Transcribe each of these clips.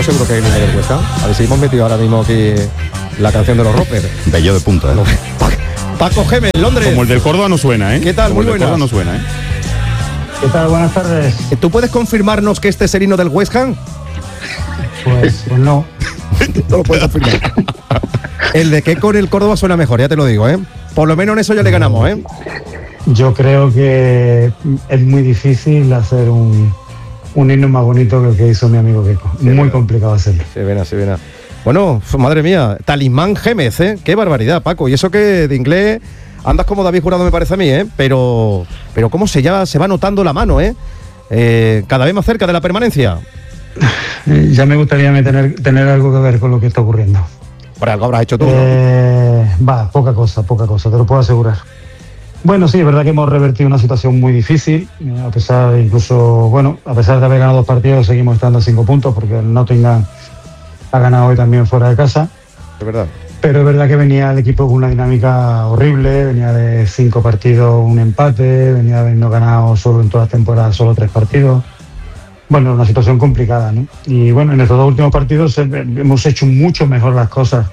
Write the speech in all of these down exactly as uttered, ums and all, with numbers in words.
Paco seguro que es el del Huesca. A ver si hemos metido ahora mismo aquí la canción de los Roppers. Bello de punta, ¿eh? Paco Gémez, Londres. Como el del Córdoba no suena, ¿eh? ¿Qué tal? Como Muy el del buenas. Córdoba no suena, ¿eh? ¿Qué tal? Buenas tardes. ¿Tú puedes confirmarnos que este es el himno del West Ham? Pues, pues no. No lo puedo confirmar. El de que con el Córdoba suena mejor, ya te lo digo, ¿eh? Por lo menos en eso ya le ganamos, ¿eh? Yo creo que es muy difícil hacer un, un himno más bonito que el que hizo mi amigo Keco. Sí, muy verdad. complicado hacerlo. Sí, ven, sí, ven. Bueno, madre mía, Talismán Gémez, ¿eh? Qué barbaridad, Paco. Y eso que de inglés andas como David Jurado, me parece a mí, ¿eh? Pero, pero cómo se, ya, se va notando la mano, ¿eh? Eh, cada vez más cerca de la permanencia. Eh, ya me gustaría tener, tener algo que ver con lo que está ocurriendo. Por algo habrás hecho tú, ¿no? Eh, va, poca cosa, poca cosa, te lo puedo asegurar. Bueno, sí, es verdad que hemos revertido una situación muy difícil, eh, a pesar incluso, bueno, a pesar de haber ganado dos partidos, seguimos estando a cinco puntos, porque el Nottingham ha ganado hoy también fuera de casa. Es verdad. Pero es verdad que venía el equipo con una dinámica horrible, venía de cinco partidos, un empate, venía de habernos ganado solo en todas las temporadas, solo tres partidos. Bueno, una situación complicada, ¿no? Y bueno, en estos dos últimos partidos eh, hemos hecho mucho mejor las cosas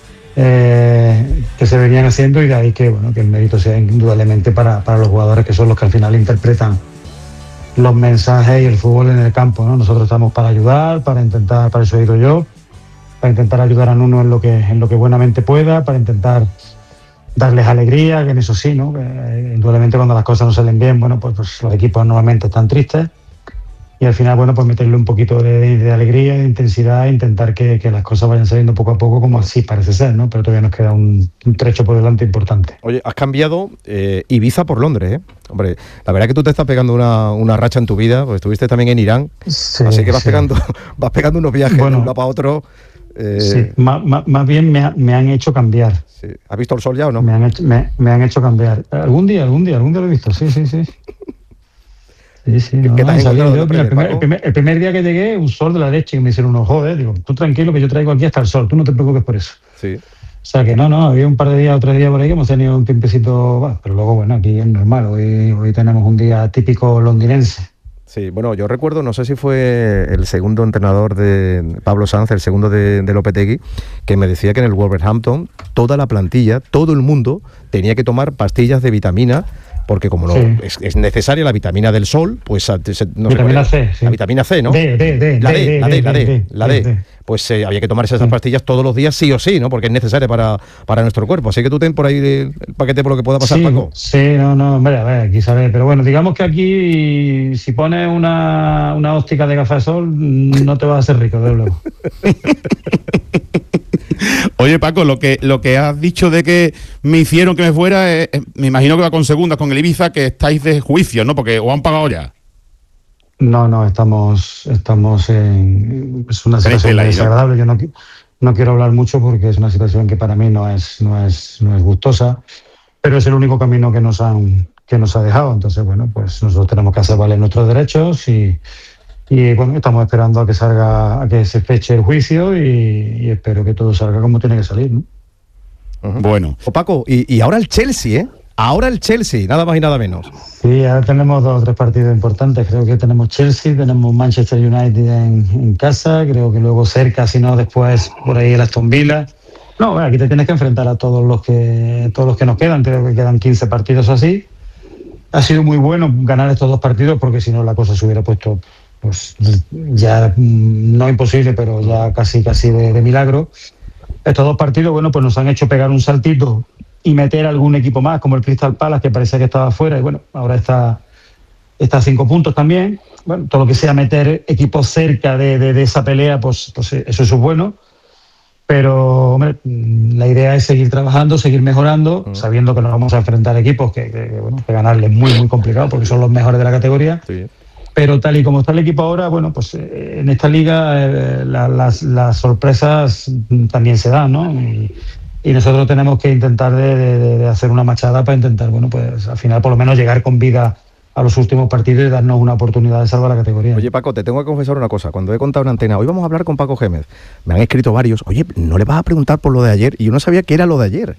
eh, que se venían haciendo, y de ahí que, bueno, que el mérito sea indudablemente para, para los jugadores, que son los que al final interpretan los mensajes y el fútbol en el campo, ¿no? Nosotros estamos para ayudar, para intentar, para eso he ido yo, para intentar ayudar a Nuno en lo que en lo que buenamente pueda, para intentar darles alegría, que en eso sí, ¿no? Que, indudablemente cuando las cosas no salen bien, bueno, pues, pues los equipos normalmente están tristes, y al final, bueno, pues meterle un poquito de, de alegría, de intensidad, e intentar que, que las cosas vayan saliendo poco a poco, como así parece ser, ¿no? Pero todavía nos queda un, un trecho por delante importante. Oye, has cambiado eh, Ibiza por Londres, ¿eh? Hombre, la verdad es que tú te estás pegando una, una racha en tu vida, porque estuviste también en Irán, Sí, así que vas, sí. pegando, vas pegando unos viajes Bueno, de un lado para otro. Eh, Sí, más, más, más bien me, ha- me han hecho cambiar. sí. ¿Has visto el sol ya o no? Me han hecho, me, me han hecho cambiar. Algún día, algún día, algún día lo he visto, sí, sí, sí. Sí, sí, no, ¿Qué te has no, salí encontrado yo, de mira, el, Pérez, primer, Paco? el, primer, el primer día que llegué, un sol de la leche, y me hicieron unos joder. Digo, tú tranquilo, que yo traigo aquí hasta el sol, tú no te preocupes por eso. Sí. O sea que no, no, había un par de días o tres días por ahí que hemos tenido un tiempecito, bah, pero luego, bueno, aquí es normal, hoy, hoy tenemos un día típico londinense. Sí, bueno, yo recuerdo, no sé si fue el segundo entrenador de Pablo Sanz, el segundo de, de Lopetegui, que me decía que en el Wolverhampton toda la plantilla, todo el mundo tenía que tomar pastillas de vitamina, porque como no Sí. es, es necesaria la vitamina del sol, pues a- se- no sé Vitamina cuál es. C, sí. La vitamina C, ¿no? D, D, D, la D, D, D, la D, la D, D, D, la D, D. D. Pues eh, había que tomarse esas Sí. pastillas todos los días sí o sí, ¿no? Porque es necesaria para, para nuestro cuerpo. Así que tú ten por ahí el, el paquete por lo que pueda pasar, Sí, Paco. sí, no, no, hombre, a ver, aquí sabes, pero bueno, digamos que aquí si pones una, una óptica de gafas de sol, no te vas a hacer rico, desde luego. Oye, Paco, lo que lo que has dicho de que me hicieron que me fuera, eh, eh, me imagino que va con segundas con el Ibiza, que estáis de juicio, ¿no? Porque os han pagado ya. No, no, estamos, estamos en, es una Tenéis situación tela muy ahí, ¿no? desagradable. Yo no, qui- no quiero hablar mucho porque es una situación que para mí no es, no es, no es gustosa, pero es el único camino que nos han, que nos ha dejado. Entonces, bueno, pues nosotros tenemos que hacer valer nuestros derechos y, y bueno, estamos esperando a que salga, a que se feche el juicio y, y espero que todo salga como tiene que salir, ¿no? Ujú. Bueno, O Paco, y, y ahora el Chelsea, ¿eh? Ahora el Chelsea, nada más y nada menos. Sí, ahora tenemos dos o tres partidos importantes. Creo que tenemos Chelsea, tenemos Manchester United en, en casa, creo que luego cerca, si no después por ahí el Aston Villa. No, bueno, aquí te tienes que enfrentar a todos los que todos los que nos quedan. Creo que quedan quince partidos así. Ha sido muy bueno ganar estos dos partidos porque si no la cosa se hubiera puesto, pues ya mm, no imposible, pero ya casi casi de, de milagro. Estos dos partidos, bueno, pues nos han hecho pegar un saltito y meter algún equipo más, como el Crystal Palace, que parecía que estaba fuera, y bueno, ahora está, está a cinco puntos también. Bueno, todo lo que sea meter equipos cerca de, de, de esa pelea, pues, pues eso es bueno. Pero, hombre, la idea es seguir trabajando, seguir mejorando, Mm. sabiendo que nos vamos a enfrentar a equipos que, que, que, bueno, que ganarles muy, muy complicado, porque son los mejores de la categoría. Sí. Pero tal y como está el equipo ahora, bueno, pues eh, en esta liga eh, la- las, las sorpresas también se dan, ¿no? Y, y nosotros tenemos que intentar de, de- de hacer una machada para intentar, bueno, pues al final por lo menos llegar con vida a los últimos partidos y darnos una oportunidad de salvar la categoría. Oye, Paco, te tengo que confesar una cosa. Cuando he contado en antena, hoy vamos a hablar con Paco Gémez. Me han escrito varios. Oye, ¿no le vas a preguntar por lo de ayer? Y yo no sabía qué era lo de ayer.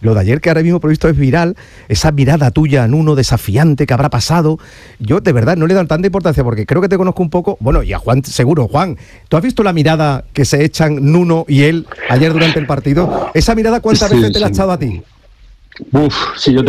Lo de ayer, que ahora mismo por lo visto es viral, esa mirada tuya, Nuno, desafiante, que habrá pasado, yo de verdad no le dan tanta importancia porque creo que te conozco un poco, bueno, y a Juan seguro. Juan, ¿tú has visto la mirada que se echan Nuno y él ayer durante el partido? ¿Esa mirada cuántas sí, veces te la ha sí. echado a ti? Uf, si yo te